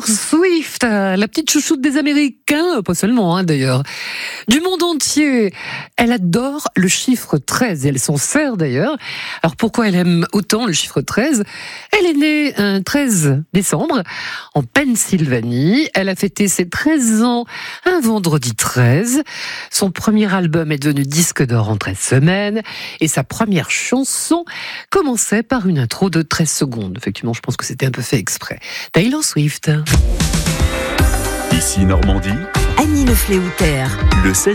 Swift, la petite chouchoute des Américains, pas seulement d'ailleurs, du monde entier. Elle adore le chiffre 13 et elle s'en sert d'ailleurs. Alors pourquoi elle aime autant le chiffre 13 ? Elle est née un 13 décembre en Pennsylvanie. Elle a fêté ses 13 ans un vendredi 13. Son premier album est devenu disque d'or en 13 semaines et sa première chanson commençait par une intro de 13 secondes. Effectivement, je pense que c'était un peu fait exprès. Taylor Swift. Ici Normandie, Annie Le Fléauter. le 16-19.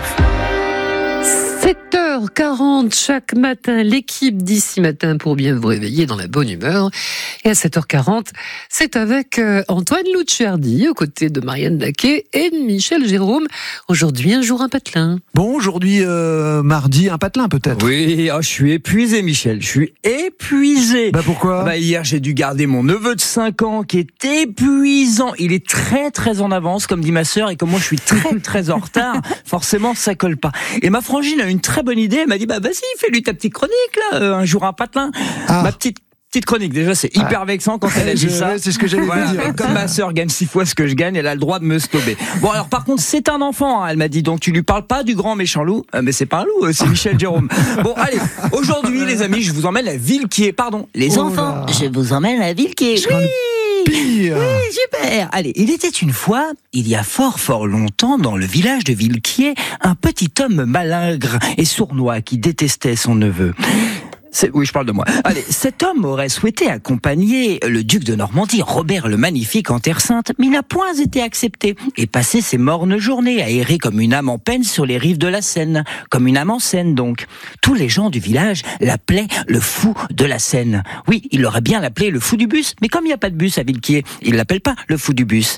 7h40 chaque matin, l'équipe d'Ici Matin pour bien vous réveiller dans la bonne humeur. Et à 7h40, c'est avec Antoine Luciardi, aux côtés de Marianne Daquet et de Michel Jérôme. Aujourd'hui, un jour un patelin. Bon, aujourd'hui, mardi, un patelin peut-être. Oui, je suis épuisé, Michel. Je suis épuisé. Bah pourquoi ? Hier, j'ai dû garder mon neveu de 5 ans qui est épuisant. Il est très, très en avance, comme dit ma sœur, et comme moi, je suis très, très en retard. Forcément, ça colle pas. Et ma frangine a une très bonne idée. Elle m'a dit, vas-y, fais-lui ta petite chronique, là, un jour un patelin. Ma petite chronique, déjà, c'est hyper vexant quand elle a dit ça. C'est ce que j'allais vous dire. Comme ma sœur gagne 6 fois ce que je gagne, elle a le droit de me stopper. Bon, alors, par contre, c'est un enfant, elle m'a dit, donc tu lui parles pas du grand méchant loup. Mais c'est pas un loup, c'est Michel Jérôme. Bon, allez, aujourd'hui, les amis, je vous emmène à Villequier. Pardon, les enfants, je vous emmène à Villequier. Pire. Oui, super. Allez, il était une fois, il y a fort longtemps, dans le village de Villequier, un petit homme malingre et sournois qui détestait son neveu. Oui, je parle de moi. Allez, cet homme aurait souhaité accompagner le duc de Normandie, Robert le Magnifique, en Terre Sainte, mais il n'a point été accepté et passé ses mornes journées à errer comme une âme en peine sur les rives de la Seine, comme une âme en Seine donc. Tous les gens du village l'appelaient le fou de la Seine. Oui, il aurait bien l'appelé le fou du bus, mais comme il n'y a pas de bus à Villequier, il l'appelle pas le fou du bus.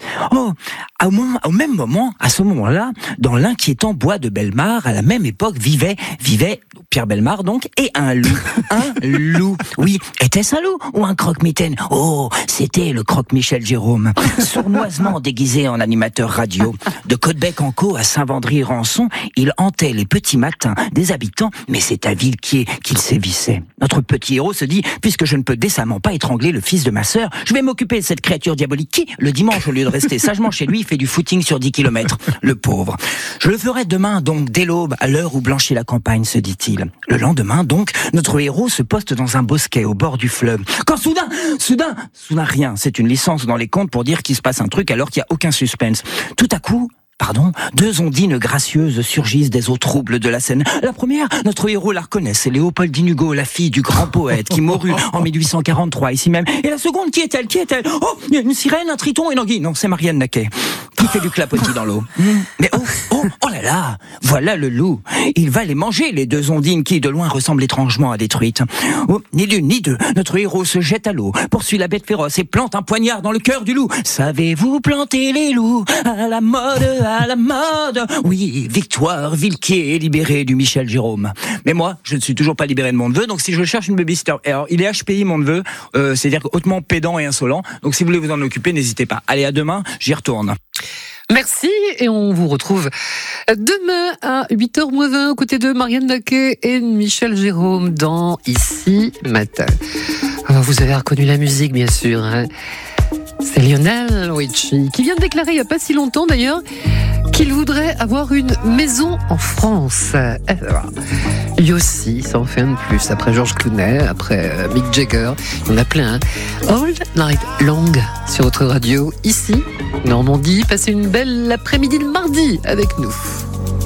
Au même moment, à ce moment-là, dans l'inquiétant bois de Bellemare, à la même époque, vivait Pierre Bellemare donc, et un loup. Un loup. Oui, était-ce un loup ou un croque-mitaine ? Oh, c'était le croque-Michel Jérôme, sournoisement déguisé en animateur radio. De Côtebec-en-Caux à Saint-Vendry-Rançon, il hantait les petits matins des habitants, mais c'est à Villequier qu'il sévissait. Notre petit héros se dit, puisque je ne peux décemment pas étrangler le fils de ma sœur, je vais m'occuper de cette créature diabolique qui, le dimanche, au lieu de rester sagement chez lui, fait du footing sur 10 km. Le pauvre. Je le ferai demain, donc, dès l'aube, à l'heure où blanchit la campagne, se dit-il. Le lendemain, donc, notre héros se poste dans un bosquet au bord du fleuve. Quand soudain, rien. C'est une licence dans les contes pour dire qu'il se passe un truc alors qu'il n'y a aucun suspense. Tout à coup, deux ondines gracieuses surgissent des eaux troubles de la Seine. La première, notre héros la reconnaît, c'est Léopoldine Hugo, la fille du grand poète qui mourut en 1843 ici même. Et la seconde, qui est-elle ? Oh, il y a une sirène, un triton, une anguille. Non, c'est Marianne Daquet qui fait du clapotis dans l'eau. Mais oh là là, voilà le loup. Il va les manger, les deux ondines qui, de loin, ressemblent étrangement à des truites. Oh, ni l'une ni deux, notre héros se jette à l'eau, poursuit la bête féroce et plante un poignard dans le cœur du loup. Savez-vous planter les loups à la mode? Oui, victoire, Villequier est libéré du Michel Jérôme. Mais moi, je ne suis toujours pas libéré de mon neveu, donc si je cherche une babysitter, alors il est HPI mon neveu, c'est-à-dire hautement pédant et insolent, donc si vous voulez vous en occuper, n'hésitez pas. Allez, à demain, j'y retourne. Merci et on vous retrouve demain à 8h20 aux côtés de Marianne Daquet et de Michel Jérôme dans Ici Matin. Vous avez reconnu la musique bien sûr, C'est Lionel Richie qui vient de déclarer il n'y a pas si longtemps d'ailleurs qu'il voudrait avoir une maison en France. Lui aussi, ça en fait un de plus. Après Georges Clooney, après Mick Jagger, il y en a plein. All Night Long sur votre radio, ici, Normandie. Passez une belle après-midi de mardi avec nous.